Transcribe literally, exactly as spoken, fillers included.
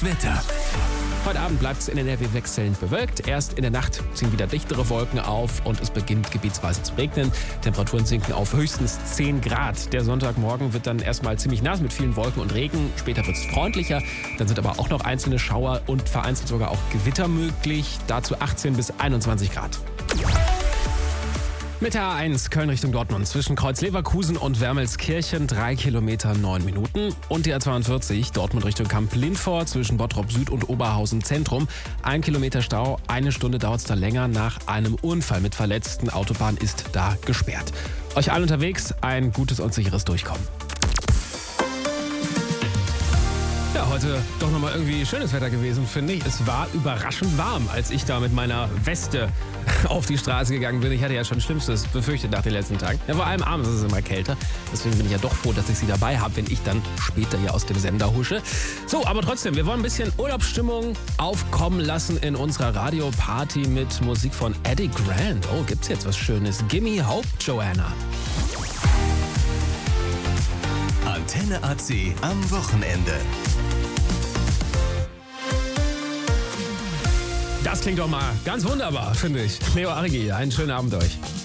Wetter. Heute Abend bleibt es in N R W wechselnd bewölkt. Erst in der Nacht ziehen wieder dichtere Wolken auf und es beginnt gebietsweise zu regnen. Temperaturen sinken auf höchstens zehn Grad. Der Sonntagmorgen wird dann erstmal ziemlich nass mit vielen Wolken und Regen. Später wird es freundlicher. Dann sind aber auch noch einzelne Schauer und vereinzelt sogar auch Gewitter möglich. Dazu achtzehn bis einundzwanzig Grad. Mit der A eins Köln Richtung Dortmund zwischen Kreuz-Leverkusen und Wermelskirchen drei Kilometer neun Minuten. Und die A zweiundvierzig Dortmund Richtung Kamp-Lindfort zwischen Bottrop Süd und Oberhausen Zentrum. Ein Kilometer Stau, eine Stunde dauert es da länger nach einem Unfall mit Verletzten. Autobahn ist da gesperrt. Euch allen unterwegs ein gutes und sicheres Durchkommen. Ja, heute doch nochmal irgendwie schönes Wetter gewesen, finde ich. Es war überraschend warm, als ich da mit meiner Weste auf die Straße gegangen bin. Ich hatte ja schon Schlimmstes befürchtet nach den letzten Tagen. Ja, vor allem abends ist es immer kälter. Deswegen bin ich ja doch froh, dass ich sie dabei habe, wenn ich dann später hier aus dem Sender husche. So, aber trotzdem, wir wollen ein bisschen Urlaubsstimmung aufkommen lassen in unserer Radioparty mit Musik von Eddie Grant. Oh, gibt's jetzt was Schönes? Gimme Hope, Joanna. Antenne A C am Wochenende. Das klingt doch mal ganz wunderbar, finde ich. Leo Arigi, einen schönen Abend euch.